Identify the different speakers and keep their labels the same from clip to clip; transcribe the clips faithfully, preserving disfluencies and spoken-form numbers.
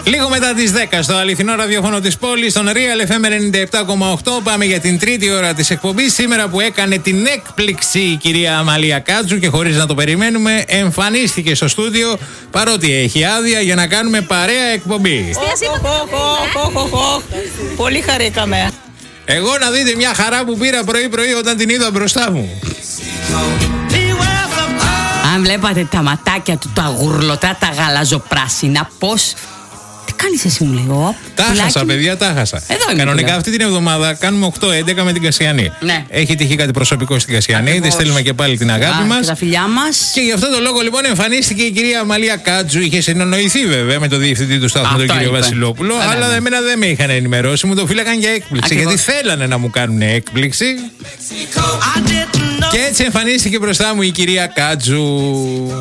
Speaker 1: Λίγο μετά τις δέκα στο αληθινό ραδιόφωνο της πόλης, στον Real εφ εμ ενενήντα επτά κόμμα οκτώ. Πάμε για την τρίτη ώρα της εκπομπής. Σήμερα που έκανε την έκπληξη η κυρία Αμαλία Κάτζου και χωρίς να το περιμένουμε, εμφανίστηκε στο στούντιο παρότι έχει άδεια για να κάνουμε παρέα εκπομπή.
Speaker 2: Πολύ χαρήκαμε.
Speaker 1: Εγώ να δείτε μια χαρά που πήρα πρωί-πρωί όταν την είδα μπροστά μου.
Speaker 3: Αν βλέπατε τα ματάκια του, τα γουρλωτά, τα γαλαζοπράσινα, πώς. Τι κάνεις εσύ, μου λέει.
Speaker 1: Τα χάσα, παιδιά, τα χάσα. Κανονικά αυτή την εβδομάδα κάνουμε οκτώ έντεκα με την Κασιανή.
Speaker 3: Ναι.
Speaker 1: Έχει τυχεί κάτι προσωπικό στην Κασιανή. Τη στέλνουμε και πάλι την αγάπη μας.
Speaker 3: Και τα φιλιά μας.
Speaker 1: Και γι' αυτό το λόγο λοιπόν εμφανίστηκε η κυρία Αμαλία Κάτζου. Είχε συνονοηθεί βέβαια με τον διευθυντή του σταθμού, τον κύριο Βασιλόπουλο.
Speaker 3: Άρα,
Speaker 1: αλλά
Speaker 3: ναι.
Speaker 1: εμένα δεν με είχαν ενημερώσει. Μου το φύλαγαν για έκπληξη.
Speaker 3: Ακριβώς.
Speaker 1: Γιατί θέλανε να μου κάνουν έκπληξη. Και έτσι εμφανίστηκε μπροστά μου η κυρία Κάτζου.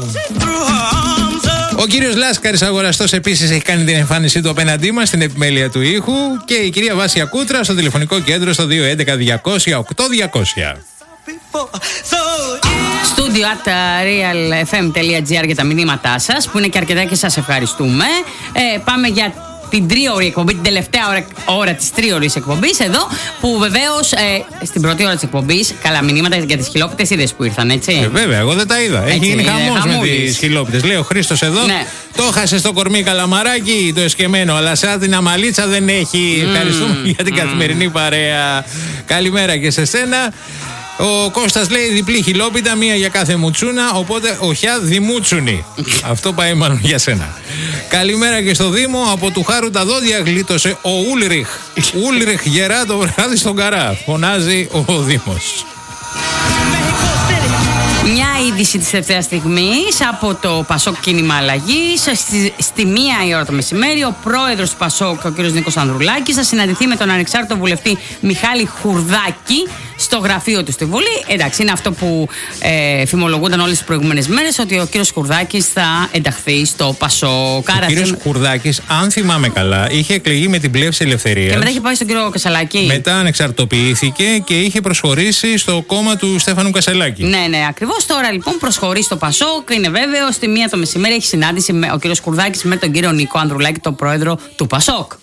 Speaker 1: Ο κύριος Λάσκαρης Αγοραστός επίσης έχει κάνει την εμφάνισή του απέναντί μας στην επιμέλεια του ήχου και η κυρία Βάσια Κούτρα στο τηλεφωνικό κέντρο στο δύο έντεκα διακόσια οκτώ διακόσια.
Speaker 3: Studio at realfm.gr για τα μηνύματά σας που είναι και αρκετά και σας ευχαριστούμε. Ε, πάμε για την τρίωρη εκπομπή, την τελευταία ώρα, ώρα της τρίωρης εκπομπής εδώ, που βεβαίως ε, στην πρώτη ώρα της εκπομπής, καλά μηνύματα για τις χιλόπιτες είδες που ήρθαν, έτσι.
Speaker 1: Ε, βέβαια, εγώ δεν τα είδα. Έχει γίνει χαμός με τις χιλόπιτες. Λέει ο Χρήστος εδώ, ναι. Το χάσε στο κορμί καλαμαράκι, το εσκεμμένο, αλλά σαν την αμαλίτσα δεν έχει. Mm. Ευχαριστούμε για την mm. καθημερινή παρέα. Καλημέρα και σε σένα. Ο Κώστας λέει διπλή χιλόπιτα, μία για κάθε μουτσούνα, οπότε οχιά δημούτσουνη. Αυτό πάει μάλλον για σένα. Καλημέρα και στο Δήμο. Από του Χάρου τα δόντια γλίτωσε ο Ούλριχ. Ούλριχ γερά το βράδυ στον Καρά. Φωνάζει ο Δήμος.
Speaker 3: Μια είδηση της τελευταίας στιγμής από το Πασόκ Κίνημα Αλλαγής. Στη, στη μία η ώρα το μεσημέρι, ο πρόεδρος του Πασόκ, ο κ. Νίκος Ανδρουλάκης, θα συναντηθεί με τον ανεξάρτητο βουλευτή Μιχάλη Χουρδάκη στο γραφείο του στη Βουλή. Εντάξει, είναι αυτό που ε, φημολογούνταν όλες τις προηγούμενες μέρες, ότι ο κ. Χουρδάκης θα ενταχθεί στο Πασόκ.
Speaker 1: Ο κ. Σημα... Χουρδάκης, αν θυμάμαι καλά, είχε εκλεγεί με την Πλεύση Ελευθερίας.
Speaker 3: Και μετά είχε πάει στον κ. Κασελάκη.
Speaker 1: Μετά ανεξαρτητοποιήθηκε και είχε προσχωρήσει στο κόμμα του Στέφανου Κασελάκη.
Speaker 3: Ναι, ναι, ακριβώς. Τώρα λοιπόν προσχωρεί στο Πασόκ. Είναι βέβαιο, στη μία το μεσημέρι έχει συνάντηση με ο κ. Χουρδάκης με τον κύριο Νίκο Ανδρουλάκη, τον πρόεδρο του Πασόκ.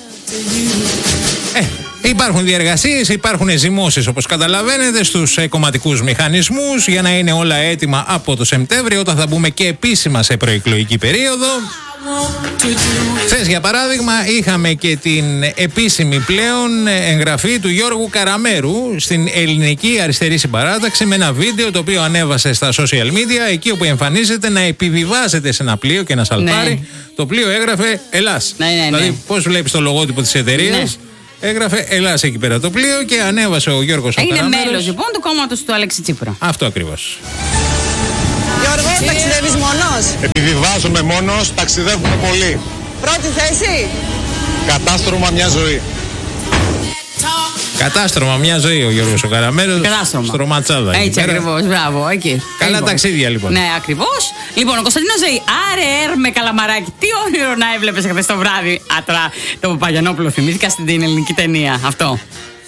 Speaker 1: Ε, υπάρχουν διεργασίες, υπάρχουν ζυμώσεις όπως καταλαβαίνετε στους ε, κομματικούς μηχανισμούς για να είναι όλα έτοιμα από το Σεπτέμβριο, όταν θα μπούμε και επίσημα σε προεκλογική περίοδο. Χθες για παράδειγμα είχαμε και την επίσημη πλέον εγγραφή του Γιώργου Καραμέρου στην Ελληνική Αριστερή Συμπαράταξη με ένα βίντεο το οποίο ανέβασε στα social media, εκεί όπου εμφανίζεται να επιβιβάζεται σε ένα πλοίο και ένα σαλπάρι. Ναι. Το πλοίο έγραφε Ελλάς.
Speaker 3: Ναι, ναι, ναι.
Speaker 1: Δηλαδή πώς βλέπεις το λογότυπο της εταιρείας. Ναι. Έγραφε Ελλάς εκεί πέρα το πλοίο και ανέβασε ο Γιώργος ο Καραμέρος.
Speaker 3: Είναι μέλος λοιπόν του κόμματος του Αλέξη Τσίπρα.
Speaker 1: Αυτό ακριβώς.
Speaker 2: Γιώργο, ταξιδεύεις μόνος?
Speaker 4: Επιβιβάζομαι μόνος, ταξιδεύουμε πολύ.
Speaker 2: Πρώτη θέση?
Speaker 4: Κατάστρωμα μια ζωή.
Speaker 1: Κατάστρωμα μια ζωή ο Γιώργος ο Καραμέρος.
Speaker 3: Κατάστρωμα.
Speaker 1: Στρωματσάδα.
Speaker 3: Έτσι ακριβώς, μπράβο, εκεί.
Speaker 1: Καλά
Speaker 3: λοιπόν.
Speaker 1: Ταξίδια λοιπόν.
Speaker 3: Ναι, ακριβώς. Λοιπόν, ο Κωνσταντίνος λέει, άρε έρ με καλαμαράκι, τι όνειρο να έβλεπες χθες το βράδυ. Ατρά, το Παπαγιανόπουλο θυμήθηκα στην ελληνική ταινία. Αυτό.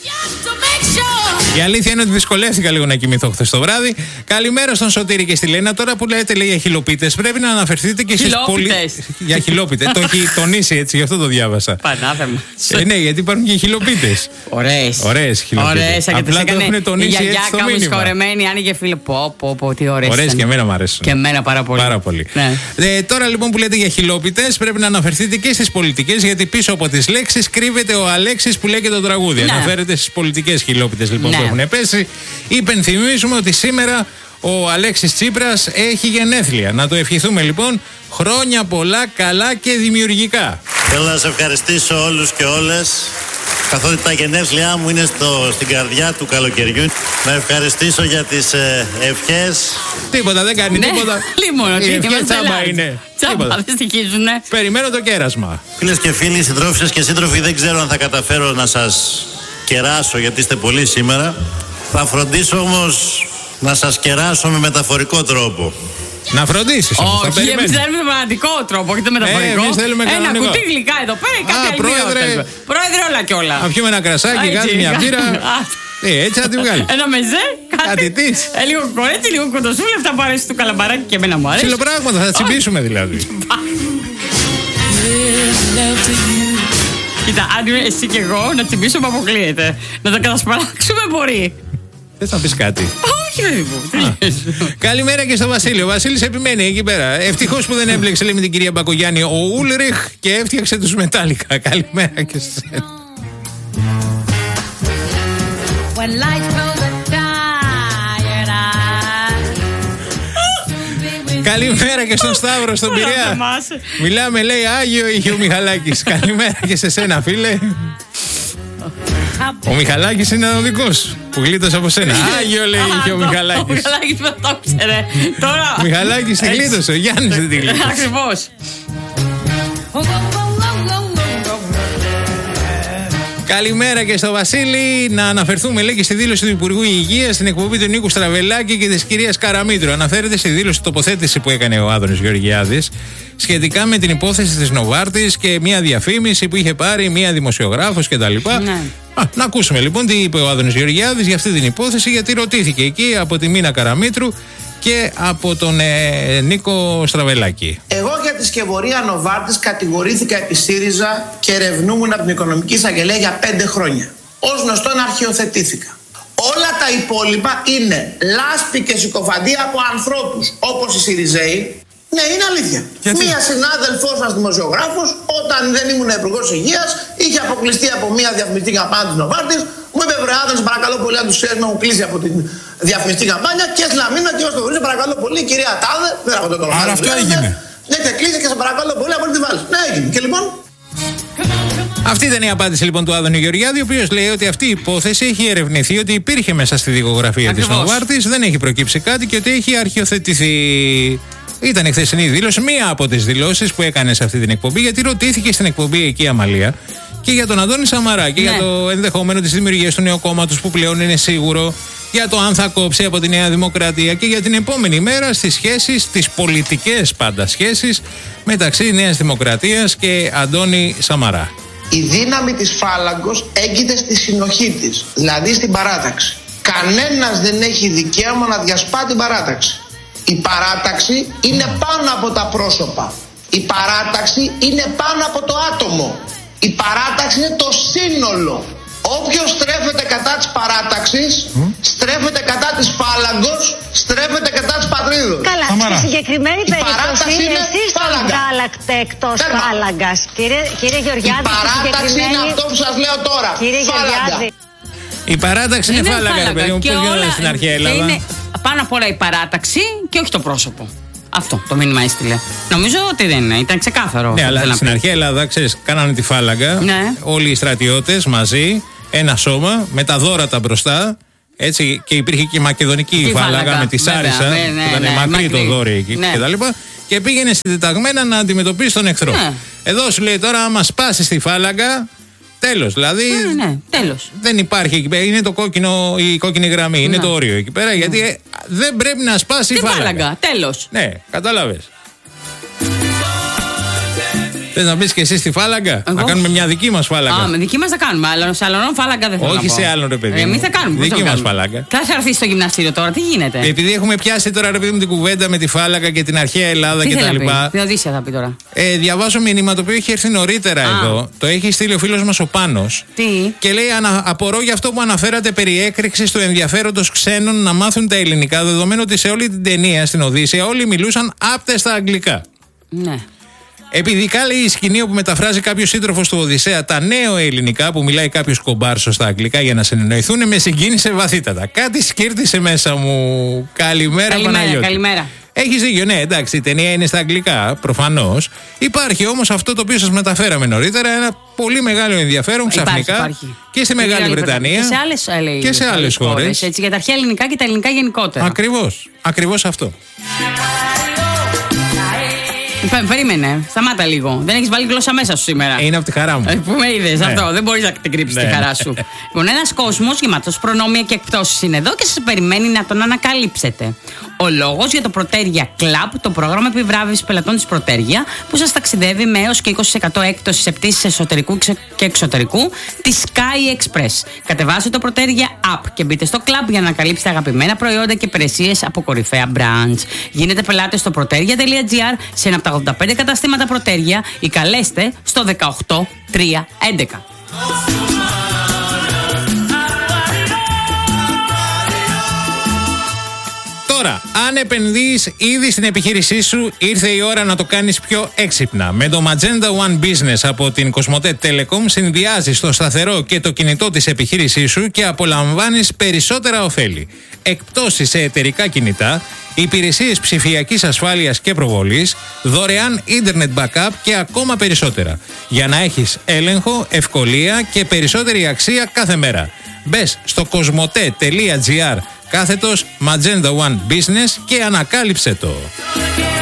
Speaker 1: Η αλήθεια είναι ότι δυσκολεύτηκα λίγο να κοιμηθώ χθες το βράδυ. Καλημέρα στον Σωτήρη και στη Λένα. Τώρα που λέτε λέει για χιλοπίτες, πρέπει να αναφερθείτε και στις
Speaker 3: χιλόπιτες.
Speaker 1: Πολυ... για χιλόπιτες. Το έχει τονίσει έτσι, γι' αυτό το διάβασα.
Speaker 3: Πανάθεμα.
Speaker 1: Ε, ναι, γιατί υπάρχουν και χιλοπίτες.
Speaker 3: Ωραίες.
Speaker 1: Ωραίες χιλοπίτες.
Speaker 3: Ωραίες,
Speaker 1: απλά το έχουν τονίσει
Speaker 3: η
Speaker 1: έτσι στο μήνυμα.
Speaker 3: μου συγχωρεμένη, άνοιγε φίλο. Πω, πω, πω, τι ωραίες.
Speaker 1: Ωραίες και εμένα μου αρέσουν.
Speaker 3: Και εμένα πάρα πολύ.
Speaker 1: Πάρα πολύ.
Speaker 3: Ναι.
Speaker 1: Ε, τώρα λοιπόν που λέτε για χιλόπιτες, πρέπει να αναφερθείτε και στις πολιτικές, γιατί πίσω από τις λέξεις κρύβεται ο Αλέξης που λέει και το τραγούδι. Ναι. Αναφέρεται στις πολιτικές χιλόπιτες λοιπόν, ναι, που έχουν πέσει. Υπενθυμίζουμε ότι σήμερα ο Αλέξης Τσίπρας έχει γενέθλια. Να το ευχηθούμε λοιπόν χρόνια πολλά, καλά και δημιουργικά.
Speaker 5: Θέλω να σε ευχαριστήσω όλους και όλες, καθότι τα γενέθλιά μου είναι στο, στην καρδιά του καλοκαιριού. Να ευχαριστήσω για τις ε, ευχές.
Speaker 1: Τίποτα, δεν κάνει, ναι, τίποτα.
Speaker 3: Λίμωνο,
Speaker 1: οι ευχές τσάμπα είναι.
Speaker 3: Τσάμπα, δεν στοιχίζουνε.
Speaker 1: Περιμένω το κέρασμα.
Speaker 5: Φίλες και φίλοι, συντρόφισσες και σύντροφοι, δεν ξέρω αν θα καταφέρω να σας κεράσω, γιατί είστε πολλοί σήμερα. Θα φροντίσω όμως να σας κεράσω με μεταφορικό τρόπο.
Speaker 1: Να φροντίσεις όμως,
Speaker 3: όχι, εμείς θέλουμε με πραγματικό τρόπο, όχι το μεταφορικό.
Speaker 1: Ε, θέλουμε
Speaker 3: ένα
Speaker 1: κανονικό.
Speaker 3: κουτί γλυκά εδώ πέρα ή κάτι άλλο.
Speaker 1: Πρόεδρε,
Speaker 3: πρόεδρε, όλα και όλα.
Speaker 1: Να πιούμε ένα κρασάκι, κάτι, μια μπύρα. Ε, έτσι θα τη βγάλει.
Speaker 3: Ένα μεζέ, κάτι,
Speaker 1: κάτι της.
Speaker 3: Ε, λίγο κορέτσι, λίγο κοντοσούλη, αυτά που αρέσει του καλαμπαράκι και εμένα μου αρέσει.
Speaker 1: Ψιλοπράγματα, θα τσιμπήσουμε δηλαδή.
Speaker 3: Κοίτα, αν εσύ και εγώ να τσιμπήσουμε αποκλείεται. Να τα κατασπαράξουμε μπορεί.
Speaker 1: Θες να πεις κάτι?
Speaker 3: Όχι, παιδί μου.
Speaker 1: Καλημέρα και στο Βασίλειο. Ο Βασίλης επιμένει εκεί πέρα. Ευτυχώς που δεν έμπλεξε, λέει, με την κυρία Μπακογιάννη ο Ούλριχ και έφτιαξε τους Μετάλλικα. Καλημέρα και σε σένα. Καλημέρα και στον Σταύρο, στον Πειραιά. Μιλάμε, λέει, Άγιο είχε ο Μιχαλάκης. Καλημέρα και σε σένα, φίλε. Ο Μιχαλάκης είναι ο δικός που γλίτωσε από σένα. Άγιο, λέει, είχε ο Μιχαλάκης.
Speaker 3: Ο Μιχαλάκης δεν το ξέρε.
Speaker 1: Ο Μιχαλάκης τη γλίτωσε, ο Γιάννης δεν τη γλίτωσε.
Speaker 3: Ακριβώς.
Speaker 1: Καλημέρα και στο Βασίλη. Να αναφερθούμε, λέει, και στη δήλωση του Υπουργού Υγείας στην εκπομπή του Νίκου Στραβελάκη και της κυρίας Καραμήτρου. Αναφέρεται στη δήλωση τοποθέτηση που έκανε ο Άδωνης Γεωργιάδης σχετικά με την υπόθεση της Νοβάρτης και μια διαφήμιση που είχε πάρει μια δημοσιογράφος κτλ. Ναι. Α, να ακούσουμε λοιπόν τι είπε ο Άδωνης Γεωργιάδης για αυτή την υπόθεση, γιατί ρωτήθηκε εκεί από τη Μίνα Καραμήτρου και από τον ε, Νίκο Στραβελάκη.
Speaker 6: Εγώ για τη σκευωρία Νοβάρτης κατηγορήθηκα επί ΣΥΡΙΖΑ και ερευνούμουν από την Οικονομική Εισαγγελία για πέντε χρόνια. Ως γνωστόν αρχιοθετήθηκα. Όλα τα υπόλοιπα είναι λάσπη και συκοφαντία από ανθρώπους όπως οι ΣΥΡΙΖΑΙ. Ναι, είναι αλήθεια. Γιατί? Μία συνάδελφός μας δημοσιογράφος, όταν δεν ήμουν υπουργός υγείας, είχε αποκλειστεί από μία διαφημιστική καμπάνια της Νοβάρτης. Μου είπε, βρε Άδωνη, παρακαλώ πολύ, αν τους ξέρεις να μου κλείσει από την διαφημιστική καμπάνια. Και σλαμίνα και ως το γνωρίζει, παρακαλώ πολύ, κυρία Τάδε. Δεν έχω το όνομα.
Speaker 1: Άρα αυτό έγινε.
Speaker 6: Ναι, και κλείσει και σε παρακαλώ πολύ, από τη βάλεις. Ναι, έγινε. Και λοιπόν.
Speaker 1: Αυτή ήταν η απάντηση λοιπόν του Άδωνη Γεωργιάδη, ο οποίος λέει ότι αυτή η υπόθεση έχει ερευνηθεί, ότι υπήρχε μέσα στη δικογραφία της Νοβάρτης, δεν έχει προκύψει κάτι και ότι έχει αρχιοθετηθεί. Ήταν η χθεσινή δήλωση, μία από τις δηλώσεις που έκανε σε αυτή την εκπομπή, γιατί ρωτήθηκε στην εκπομπή εκεί η Αμαλία και για τον Αντώνη Σαμαρά και ναι. για το ενδεχόμενο της δημιουργίας του νέου κόμματος που πλέον είναι σίγουρο, για το αν θα κόψει από τη Νέα Δημοκρατία και για την επόμενη μέρα στις σχέσεις, τις πολιτικές πάντα σχέσεις μεταξύ Νέας Δημοκρατίας και Αντώνη Σαμαρά.
Speaker 6: Η δύναμη της φάλαγγος έγκυται στη συνοχή της, δηλαδή στην παράταξη. Κανένας δεν έχει δικαίωμα να διασπά την παράταξη. Η παράταξη είναι πάνω από τα πρόσωπα. Η παράταξη είναι πάνω από το άτομο. Η παράταξη είναι το σύνολο. Όποιος στρέφεται κατά της παράταξης, mm. στρέφεται κατά της φάλαγγος, στρέφεται κατά της πατρίδος.
Speaker 7: Καλά, στη συγκεκριμένη περίπτωση εσείς τον βγάλατε εκτός φάλαγγας. Κύριε, κύριε Γεωργιάδη,
Speaker 6: η παράταξη είναι αυτό που σας λέω τώρα.
Speaker 7: Κύριε Γεωργιάδη.
Speaker 1: Η παράταξη είναι, είναι φάλαγγα, ρε παιδί μου, πώς γίνονται στην αρχαία Ελλάδα.
Speaker 3: Είναι πάνω απ' όλα η παράταξη και όχι το πρόσωπο. Αυτό το μήνυμα έστειλε. Νομίζω ότι δεν είναι, ήταν ξεκάθαρο.
Speaker 1: Ναι, αλλά στην αρχαία Ελλάδα, ξέρεις, κάνανε τη φάλαγγα. Ναι. Όλοι οι στρατιώτες μαζί, ένα σώμα, με τα δώρατα μπροστά. Έτσι, και υπήρχε και η μακεδονική φάλαγγα, φάλαγγα με τη Σάρισα, ναι, ναι, που ήταν ναι, μακρύ, μακρύ το δόρυ εκεί ναι. και τα λοιπά. Και πήγαινε συντεταγμένα να αντιμετωπίσει τον εχθρό. Ναι. Εδώ σου λέει τώρα, άμα σπάσει τη φάλαγγα. Τέλος, δηλαδή.
Speaker 3: Ναι, ναι, τέλος.
Speaker 1: Δεν υπάρχει εκεί πέρα. Είναι το κόκκινο, η κόκκινη γραμμή. Ναι. Είναι το όριο εκεί πέρα. Ναι. Γιατί ε, δεν πρέπει να σπάσει η φάλαγγα.
Speaker 3: φάλαγγα. Τέλος.
Speaker 1: Ναι, κατάλαβες. Θες να μπεις και εσύ στη φάλαγγα? Εγώ? Να κάνουμε μια δική μας φάλαγγα.
Speaker 3: Α, με δική μας θα κάνουμε. Αλλά σε άλλον φάλαγγα δεν θέλω.
Speaker 1: Όχι σε άλλον, ρε παιδί.
Speaker 3: Εμείς θα κάνουμε.
Speaker 1: Δική μας φάλαγγα.
Speaker 3: Θα έρθει στο γυμναστήριο τώρα, τι γίνεται?
Speaker 1: Επειδή έχουμε πιάσει τώρα, ρε παιδί μου, την κουβέντα με τη φάλαγγα και την αρχαία Ελλάδα κτλ.
Speaker 3: Την Οδύσσια θα πει τώρα.
Speaker 1: Ε, διαβάζω μήνυμα το οποίο έχει έρθει νωρίτερα Α. εδώ. Το έχει στείλει ο φίλος μας ο Πάνος.
Speaker 3: Τι?
Speaker 1: Και λέει: ανα, απορώ για αυτό που αναφέρατε περί έκρηξης του ενδιαφέροντος ξένων να μάθουν τα ελληνικά, δεδομένου ότι σε όλη την ταινία στην Οδύσσια όλοι μιλούσαν άπτεστα αγγλικά.
Speaker 3: Ναι.
Speaker 1: Επειδή λέει η σκηνή όπου μεταφράζει κάποιο σύντροφο του Οδυσσέα τα νέα ελληνικά που μιλάει κάποιο κομπάρσο στα αγγλικά για να συνεννοηθούν, με συγκίνησε βαθύτατα. Κάτι σκύρτησε μέσα μου. Καλημέρα,
Speaker 3: καλημέρα
Speaker 1: Παναγιώτη.
Speaker 3: Καλημέρα.
Speaker 1: Έχεις δίκιο, ναι, εντάξει, η ταινία είναι στα αγγλικά, προφανώς. Υπάρχει όμως αυτό το οποίο σας μεταφέραμε νωρίτερα, ένα πολύ μεγάλο ενδιαφέρον ξαφνικά υπάρχει, υπάρχει. και στη Μεγάλη, Μεγάλη Βρετανία
Speaker 3: και σε άλλες, λέει,
Speaker 1: και σε άλλες χώρες.
Speaker 3: χώρες έτσι, για τα αρχαία ελληνικά και τα ελληνικά γενικότερα.
Speaker 1: Ακριβώς, ακριβώς αυτό.
Speaker 3: Περίμενε, σταμάτα λίγο. Δεν έχεις βάλει γλώσσα μέσα σου σήμερα.
Speaker 1: Είναι από τη χαρά μου.
Speaker 3: Ε, που με είδες, ναι. αυτό. Δεν μπορείς να την κρύψεις ναι. τη χαρά σου. Λοιπόν, ένας κόσμος γεμάτος προνόμια και εκπτώσεις είναι εδώ και σας περιμένει να τον ανακαλύψετε. Ο λόγος για το Protergia Club, το πρόγραμμα επιβράβευσης πελατών της Protergia, που σας ταξιδεύει με έως και είκοσι τοις εκατό έκπτωση σε πτήσεις εσωτερικού και εξωτερικού της Sky Express. Κατεβάστε το Protergia App και μπείτε στο club για να ανακαλύψετε αγαπημένα προϊόντα και υπηρεσίες από κορυφαία brands. Γίνετε πελάτες στο protergia τελεία gr, σε ένα από τα ογδόντα πέντε καταστήματα Protergia ή καλέστε στο δεκαοκτώ τριακόσια έντεκα.
Speaker 1: Τώρα, αν επενδύεις ήδη στην επιχείρησή σου, ήρθε η ώρα να το κάνεις πιο έξυπνα. Με το Magenta One Business από την Cosmote Telecom συνδυάζεις το σταθερό και το κινητό της επιχείρησής σου και απολαμβάνεις περισσότερα ωφέλη. Εκπτώσεις σε εταιρικά κινητά, υπηρεσίες ψηφιακής ασφάλειας και προβολής, δωρεάν ίντερνετ backup και ακόμα περισσότερα. Για να έχεις έλεγχο, ευκολία και περισσότερη αξία κάθε μέρα. Μπες στο cosmote τελεία gr κάθετος Magenta One Business και ανακάλυψε το.